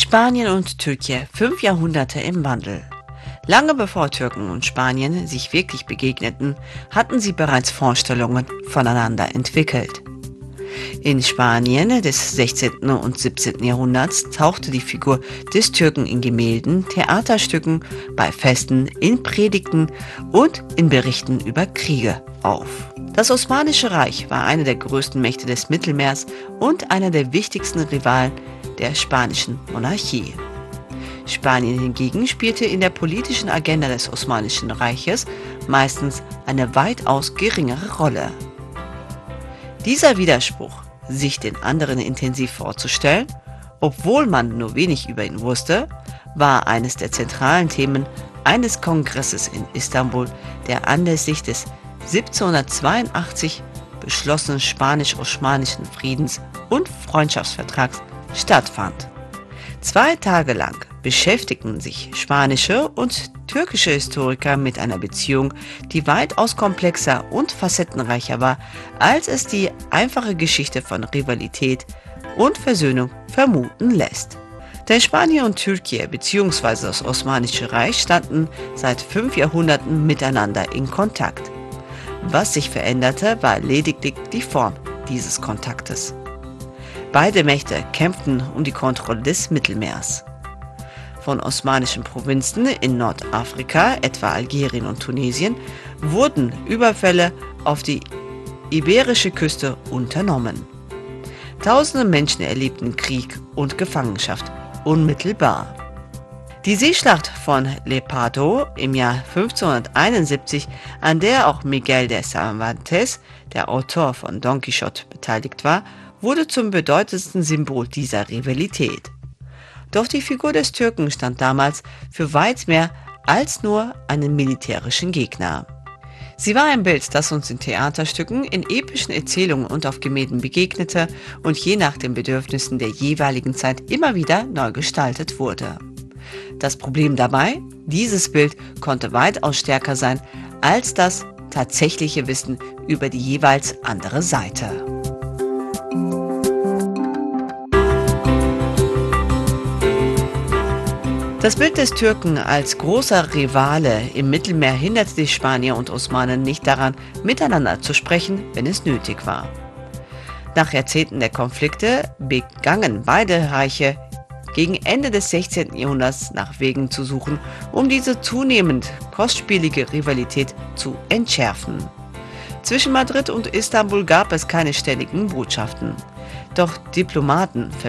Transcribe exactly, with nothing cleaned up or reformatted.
Spanien und Türkei, fünf Jahrhunderte im Wandel. Lange bevor Türken und Spanien sich wirklich begegneten, hatten sie bereits Vorstellungen voneinander entwickelt. In Spanien des sechzehnten und siebzehnten Jahrhunderts tauchte die Figur des Türken in Gemälden, Theaterstücken, bei Festen, in Predigten und in Berichten über Kriege auf. Das Osmanische Reich war eine der größten Mächte des Mittelmeers und einer der wichtigsten Rivalen der spanischen Monarchie. Spanien hingegen spielte in der politischen Agenda des Osmanischen Reiches meistens eine weitaus geringere Rolle. Dieser Widerspruch, sich den anderen intensiv vorzustellen, obwohl man nur wenig über ihn wusste, war eines der zentralen Themen eines Kongresses in Istanbul, der anlässlich des siebzehnhundertzweiundachtzig beschlossenen Spanisch-Osmanischen Friedens- und Freundschaftsvertrags stattfand. Zwei Tage lang beschäftigten sich spanische und türkische Historiker mit einer Beziehung, die weitaus komplexer und facettenreicher war, als es die einfache Geschichte von Rivalität und Versöhnung vermuten lässt. Denn Spanien und Türkei bzw. das Osmanische Reich standen seit fünf Jahrhunderten miteinander in Kontakt. Was sich veränderte, war lediglich die Form dieses Kontaktes. Beide Mächte kämpften um die Kontrolle des Mittelmeers. Von osmanischen Provinzen in Nordafrika, etwa Algerien und Tunesien, wurden Überfälle auf die iberische Küste unternommen. Tausende Menschen erlebten Krieg und Gefangenschaft unmittelbar. Die Seeschlacht von Lepanto im Jahr fünfzehnhunderteinundsiebzig, an der auch Miguel de Cervantes, der Autor von Don Quixote, beteiligt war, wurde zum bedeutendsten Symbol dieser Rivalität. Doch die Figur des Türken stand damals für weit mehr als nur einen militärischen Gegner. Sie war ein Bild, das uns in Theaterstücken, in epischen Erzählungen und auf Gemälden begegnete und je nach den Bedürfnissen der jeweiligen Zeit immer wieder neu gestaltet wurde. Das Problem dabei: Dieses Bild konnte weitaus stärker sein als das tatsächliche Wissen über die jeweils andere Seite. Das Bild des Türken als großer Rivale im Mittelmeer hinderte die Spanier und Osmanen nicht daran, miteinander zu sprechen, wenn es nötig war. Nach Jahrzehnten der Konflikte begannen beide Reiche gegen Ende des sechzehnten Jahrhunderts nach Wegen zu suchen, um diese zunehmend kostspielige Rivalität zu entschärfen. Zwischen Madrid und Istanbul gab es keine ständigen Botschaften. Doch Diplomaten